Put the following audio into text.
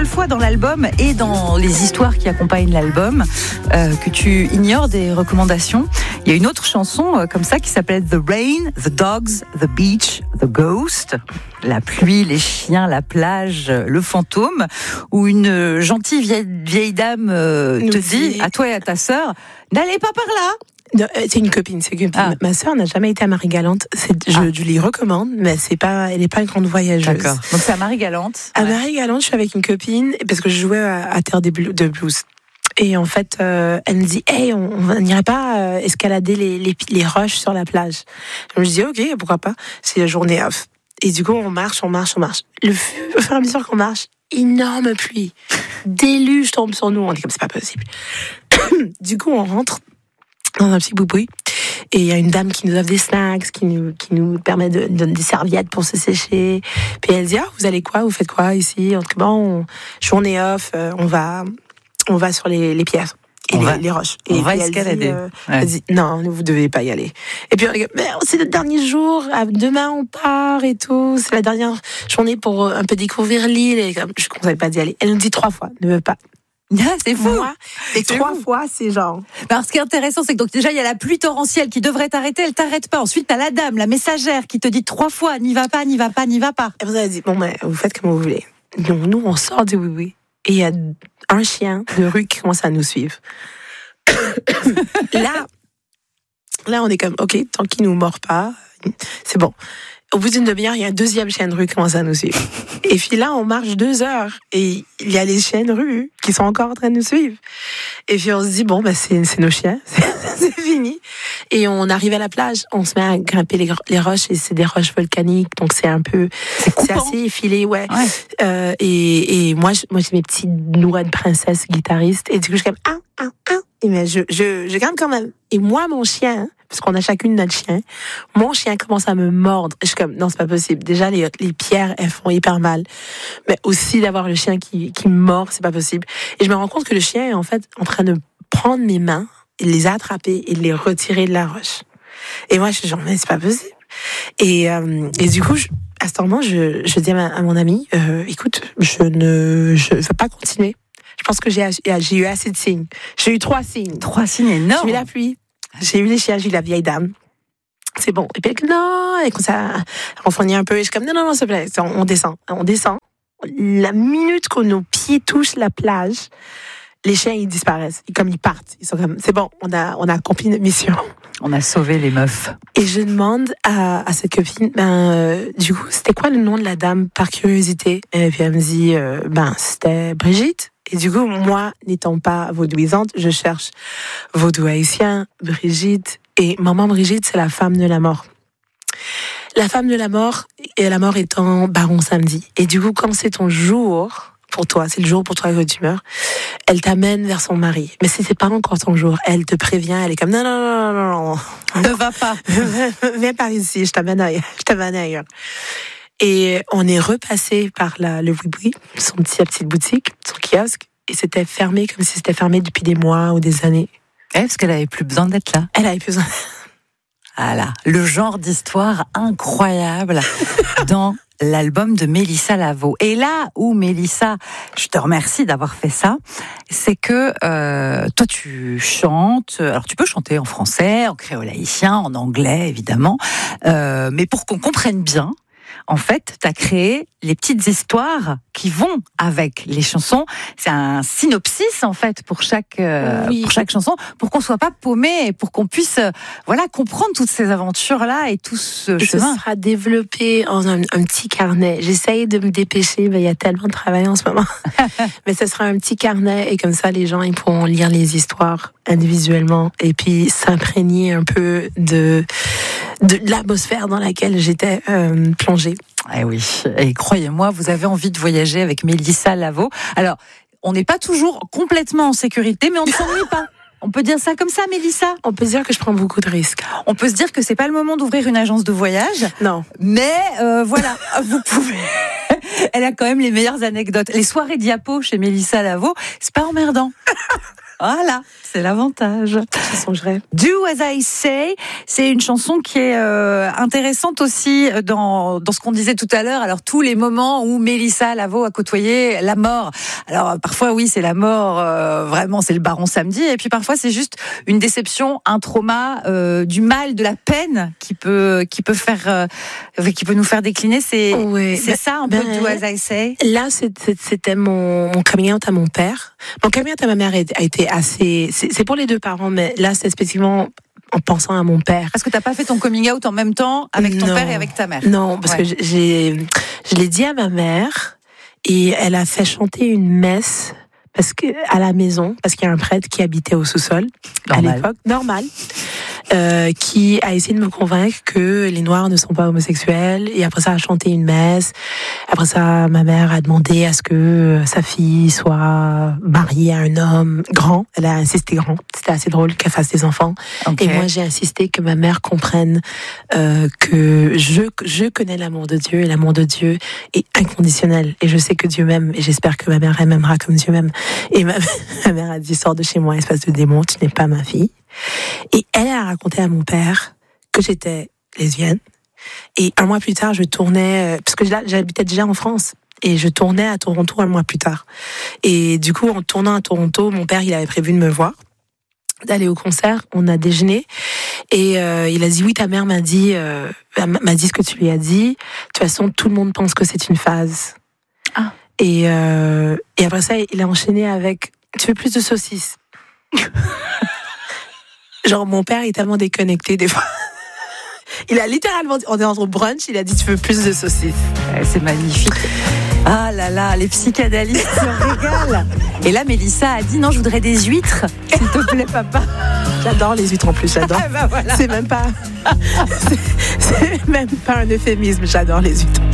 fois dans l'album et dans les histoires qui accompagnent l'album que tu ignores des recommandations. Il y a une autre chanson comme ça qui s'appelle The Rain, The Dogs, The Beach, The Ghost. La pluie, les chiens, la plage, le fantôme, où une gentille vieille dame te dit, à toi et à ta sœur, n'allez pas par là. Non, c'est une copine. Ma sœur n'a jamais été à Marie-Galante. Je lui recommande, mais elle n'est pas une grande voyageuse. D'accord. Donc c'est à Marie-Galante. À Marie-Galante, je suis avec une copine parce que je jouais à Terre de Blues. Et en fait, elle me dit, hey, on n'irait pas escalader les roches sur la plage. Je me dis, ok, pourquoi pas. C'est la journée off. Et du coup, on marche. Au fur et à mesure qu'on marche, énorme pluie, déluge tombe sur nous. On dit comme c'est pas possible. Du coup, on rentre dans un petit boui-boui. Et il y a une dame qui nous offre des snacks, qui nous permet de donner des serviettes pour se sécher. Puis elle dit, vous allez quoi? Vous faites quoi ici? En tout cas, journée off, on va sur les pierres. Et les roches. On va escalader. Elle dit, non, vous devez pas y aller. Et puis, c'est le dernier jour, demain on part et tout, c'est la dernière journée pour un peu découvrir l'île, et je ne conseille pas d'y aller. Elle nous dit 3 fois, ne veux pas. C'est fou. Moi, et 3 fois, c'est genre. Alors, ce qui est intéressant, c'est que donc, déjà, il y a la pluie torrentielle qui devrait t'arrêter, elle t'arrête pas. Ensuite, t'as la dame, la messagère, qui te dit 3 fois, n'y va pas, n'y va pas, n'y va pas. Et vous avez dit, vous faites comme vous voulez. Donc, nous, on sort du oui-oui. Et il y a un chien de rue qui commence à nous suivre. Là, on est comme, ok, tant qu'il nous mord pas, c'est bon. Au bout d'une demi-heure, il y a un deuxième chien de rue qui commence à nous suivre. Et puis là, on marche 2 heures et il y a les chiens de rue qui sont encore en train de nous suivre. Et puis on se dit, c'est nos chiens, c'est fini. Et on arrive à la plage, on se met à grimper les roches, et c'est des roches volcaniques, donc c'est assez effilé, ouais. Et moi, j'ai mes petites doigts de princesse guitariste, et du coup, je suis comme, et mais je grimpe quand même. Et moi, mon chien, parce qu'on a chacune notre chien, mon chien commence à me mordre. Je suis comme, non, c'est pas possible. Déjà, les pierres, elles font hyper mal. Mais aussi d'avoir le chien qui me mord, c'est pas possible. Et je me rends compte que le chien est en fait en train de prendre mes mains, et les attraper et les retirer de la roche. Et moi, je suis genre, mais c'est pas possible. Et du coup, à ce moment, je dis à mon ami, écoute, je veux pas continuer. Je pense que j'ai eu assez de signes. J'ai eu 3 signes. 3 signes énormes. J'ai eu la pluie, j'ai eu les chiens, j'ai eu la vieille dame. C'est bon. Et puis, non, et comme ça, on fournit un peu. Et je suis comme, non, s'il te plaît. On descend. La minute que nos pieds touchent la plage, les chiens, ils disparaissent. Et comme ils partent. Ils sont comme, c'est bon, on a accompli notre mission. On a sauvé les meufs. Et je demande à cette copine, du coup, c'était quoi le nom de la dame, par curiosité? Et puis elle me dit, c'était Brigitte. Et du coup, moi, n'étant pas vaudouisante, je cherche vaudou haïtien, Brigitte. Et maman Brigitte, c'est la femme de la mort. La femme de la mort, et la mort étant Baron Samedi. Et du coup, quand c'est ton jour, pour toi, c'est le jour pour toi que tu meurs, elle t'amène vers son mari. Mais si c'est pas encore ton jour, elle te prévient, elle est comme, non. Ne va pas. Viens par ici, je t'amène ailleurs. Et on est repassé par le boui-boui, sa petite boutique, son kiosque, et c'était fermé comme si c'était fermé depuis des mois ou des années. Parce qu'elle avait plus besoin d'être là. Elle avait plus besoin. Voilà, le genre d'histoire incroyable dans l'album de Mélissa Lavo. Et là où, Mélissa, je te remercie d'avoir fait ça, c'est que toi tu chantes, alors tu peux chanter en français, en créole haïtien, en anglais évidemment, mais pour qu'on comprenne bien, en fait, tu as créé les petites histoires qui vont avec les chansons. C'est un synopsis, en fait, pour chaque chanson, pour qu'on soit pas paumé et pour qu'on puisse comprendre toutes ces aventures-là et tout ce chemin. Ce sera développé en un petit carnet. J'essaye de me dépêcher, mais il y a tellement de travail en ce moment. Mais ce sera un petit carnet, et comme ça, les gens ils pourront lire les histoires individuellement et puis s'imprégner un peu de l'atmosphère dans laquelle j'étais plongée. Eh oui, et croyez-moi, vous avez envie de voyager avec Mélissa Lavo. Alors, on n'est pas toujours complètement en sécurité, mais on ne s'ennuie pas. On peut dire ça comme ça, Mélissa? On peut dire que je prends beaucoup de risques. On peut se dire que c'est pas le moment d'ouvrir une agence de voyage. Non. Mais voilà, vous pouvez. Elle a quand même les meilleures anecdotes. Les soirées diapo chez Mélissa Lavo, c'est pas emmerdant. Voilà, c'est l'avantage. Chanson je rêve. Do As I Say, c'est une chanson qui est intéressante aussi dans ce qu'on disait tout à l'heure. Alors tous les moments où Mélissa Lavo a côtoyé la mort. Alors parfois oui, c'est la mort, vraiment c'est le baron samedi, et puis parfois c'est juste une déception, un trauma, du mal, de la peine qui peut nous faire décliner. C'est ça un peu Do As I Say. Là c'était mon coming out à mon père. Mon coming out à ma mère a été assez. C'est pour les deux parents, mais là c'est spécifiquement en pensant à mon père. Parce que t'as pas fait ton coming out en même temps avec ton père et avec ta mère. Non, parce que je l'ai dit à ma mère et elle a fait chanter une messe à la maison, parce qu'il y a un prêtre qui habitait au sous-sol à l'époque, normal, qui a essayé de me convaincre que les Noirs ne sont pas homosexuels. Et après ça, a chanté une messe. Après ça, ma mère a demandé à ce que sa fille soit mariée à un homme grand. Elle a insisté grand. C'était assez drôle qu'elle fasse des enfants. Okay. Et moi, j'ai insisté que ma mère comprenne que je connais l'amour de Dieu, et l'amour de Dieu est inconditionnel. Et je sais que Dieu m'aime, et j'espère que ma mère, elle m'aimera comme Dieu m'aime. Et ma mère a dit, sors de chez moi, espèce de démon, tu n'es pas ma fille. Et elle a raconté à mon père que j'étais lesbienne. Et un mois plus tard, je tournais, parce que j'habitais déjà en France, et je tournais à Toronto un mois plus tard. Et du coup, en tournant à Toronto, mon père, il avait prévu de me voir, d'aller au concert. On a déjeuné, et il a dit, oui, ta mère m'a dit ce que tu lui as dit. De toute façon, tout le monde pense que c'est une phase. Ah. Et après ça, il a enchaîné avec, tu veux plus de saucisses? Genre, mon père est tellement déconnecté des fois. Il a littéralement dit, on est en brunch, il a dit, tu veux plus de saucisses? Ouais, c'est magnifique. Ah là là, les psychanalystes se régalent. Et là, Mélissa a dit, non, je voudrais des huîtres, s'il te plaît, papa. J'adore les huîtres en plus, j'adore. Voilà. C'est même pas un euphémisme, j'adore les huîtres.